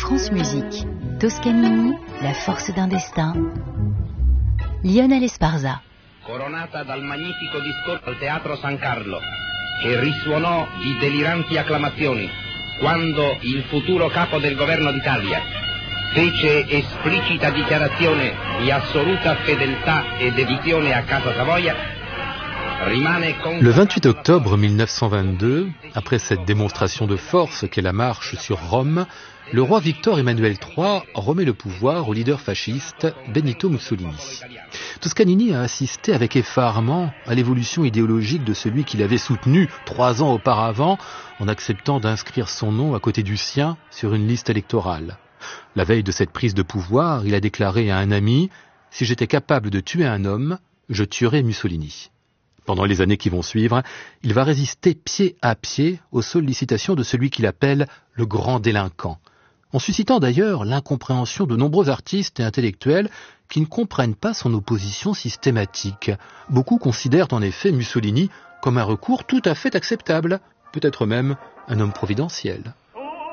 France Musique, Toscanini, la force d'un destin. Lionel Esparza. Coronata dal magnifico discorso al Teatro San Carlo, che risuonò di deliranti acclamazioni quando il futuro capo del governo d'Italia fece esplicita dichiarazione di assoluta fedeltà e dedizione a Casa Savoia. Le 28 octobre 1922, après cette démonstration de force qu'est la marche sur Rome, le roi Victor Emmanuel III remet le pouvoir au leader fasciste Benito Mussolini. Toscanini a assisté avec effarement à l'évolution idéologique de celui qu'il avait soutenu 3 ans auparavant en acceptant d'inscrire son nom à côté du sien sur une liste électorale. La veille de cette prise de pouvoir, il a déclaré à un ami « Si j'étais capable de tuer un homme, je tuerais Mussolini ». Pendant les années qui vont suivre, il va résister pied à pied aux sollicitations de celui qu'il appelle le grand délinquant, en suscitant d'ailleurs l'incompréhension de nombreux artistes et intellectuels qui ne comprennent pas son opposition systématique. Beaucoup considèrent en effet Mussolini comme un recours tout à fait acceptable, peut-être même un homme providentiel.